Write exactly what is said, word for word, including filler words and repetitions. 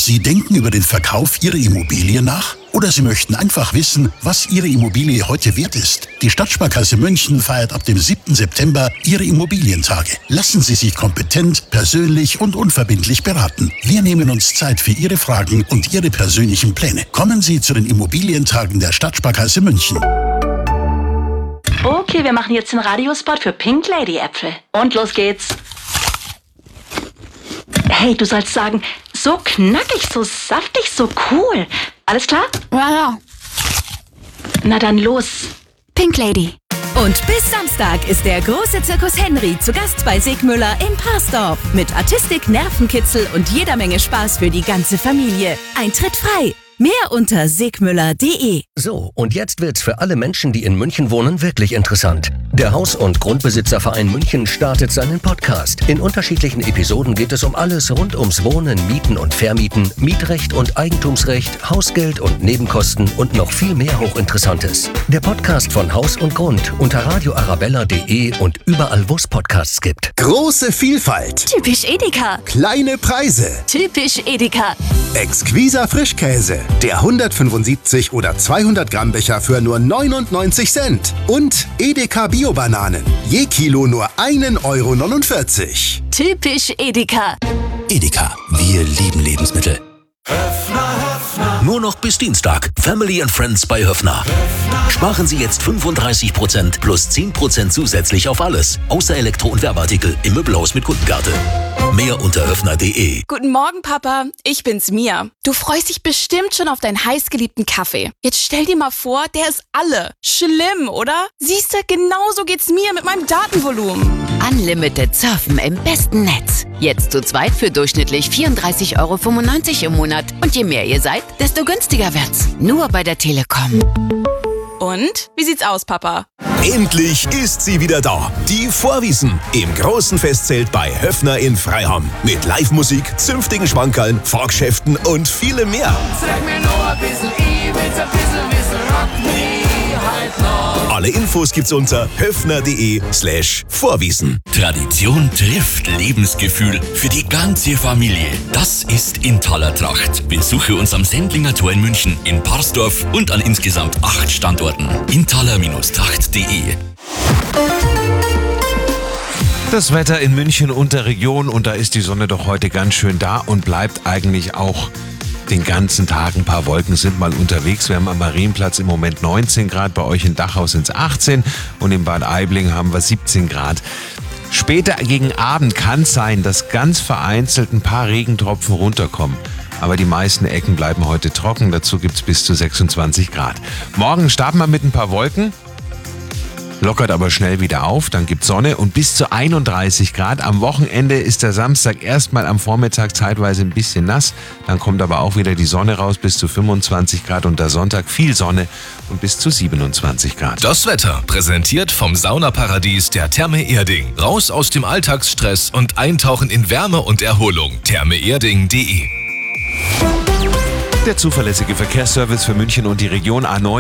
Sie denken über den Verkauf Ihrer Immobilie nach? Oder Sie möchten einfach wissen, was Ihre Immobilie heute wert ist? Die Stadtsparkasse München feiert ab dem siebten September ihre Immobilientage. Lassen Sie sich kompetent, persönlich und unverbindlich beraten. Wir nehmen uns Zeit für Ihre Fragen und Ihre persönlichen Pläne. Kommen Sie zu den Immobilientagen der Stadtsparkasse München. Okay, wir machen jetzt den Radiospot für Pink Lady Äpfel. Und los geht's. Hey, du sollst sagen, so knackig, so saftig, so cool. Alles klar? Ja, ja. Na dann los. Pink Lady. Und bis Samstag ist der große Zirkus Henry zu Gast bei Segmüller in Parsdorf. Mit Artistik, Nervenkitzel und jeder Menge Spaß für die ganze Familie. Eintritt frei. Mehr unter segmüller punkt de. So, und jetzt wird's für alle Menschen, die in München wohnen, wirklich interessant. Der Haus- und Grundbesitzerverein München startet seinen Podcast. In unterschiedlichen Episoden geht es um alles rund ums Wohnen, Mieten und Vermieten, Mietrecht und Eigentumsrecht, Hausgeld und Nebenkosten und noch viel mehr Hochinteressantes. Der Podcast von Haus und Grund unter radio arabella punkt de und überall, wo es Podcasts gibt. Große Vielfalt. Typisch Edeka. Kleine Preise. Typisch Edeka. Exquiser Frischkäse. Der hundertfünfundsiebzig oder zweihundert Gramm Becher für nur neunundneunzig Cent. Und Edeka Bio-Bananen. Je Kilo nur ein Euro neunundvierzig. Typisch Edeka. Edeka, wir lieben Lebensmittel. Nur noch bis Dienstag. Family and Friends bei Höffner. Sparen Sie jetzt fünfunddreißig Prozent plus zehn Prozent zusätzlich auf alles. Außer Elektro- und Werbeartikel im Möbelhaus mit Kundenkarte. Mehr unter höffner punkt de. Guten Morgen, Papa. Ich bin's, Mia. Du freust dich bestimmt schon auf deinen heißgeliebten Kaffee. Jetzt stell dir mal vor, der ist alle. Schlimm, oder? Siehst du, genauso geht's mir mit meinem Datenvolumen. Unlimited Surfen im besten Netz. Jetzt zu zweit für durchschnittlich vierunddreißig Euro fünfundneunzig im Monat. Und je mehr ihr seid, desto günstiger wird's. Nur bei der Telekom. Und? Wie sieht's aus, Papa? Endlich ist sie wieder da. Die Vorwiesen im großen Festzelt bei Höffner in Freiham. Mit Live-Musik, zünftigen Schmankerln, Fahrgeschäften und vielem mehr. Sag mir nur ein bisschen I, mit ein bisschen Wissen, rock me halt noch. Alle Infos gibt's unter höffner punkt de slash Vorwiesen. Tradition trifft Lebensgefühl für die ganze Familie. Das ist Intaler Tracht. Besuche uns am Sendlinger Tor in München, in Parsdorf und an insgesamt acht Standorten. intaler Tracht punkt de. Das Wetter in München und der Region, und da ist die Sonne doch heute ganz schön da und bleibt eigentlich auch den ganzen Tag. Ein paar Wolken sind mal unterwegs. Wir haben am Marienplatz im Moment neunzehn Grad, bei euch in Dachau sind es achtzehn und in Bad Aibling haben wir siebzehn Grad. Später gegen Abend kann es sein, dass ganz vereinzelt ein paar Regentropfen runterkommen. Aber die meisten Ecken bleiben heute trocken. Dazu gibt es bis zu sechsundzwanzig Grad. Morgen starten wir mit ein paar Wolken. Lockert aber schnell wieder auf, dann gibt Sonne und bis zu einunddreißig Grad. Am Wochenende ist der Samstag erstmal am Vormittag zeitweise ein bisschen nass. Dann kommt aber auch wieder die Sonne raus, bis zu fünfundzwanzig Grad. Und der Sonntag viel Sonne und bis zu siebenundzwanzig Grad. Das Wetter präsentiert vom Saunaparadies der Therme Erding. Raus aus dem Alltagsstress und eintauchen in Wärme und Erholung. therme erding punkt de. Der zuverlässige Verkehrsservice für München und die Region A neun.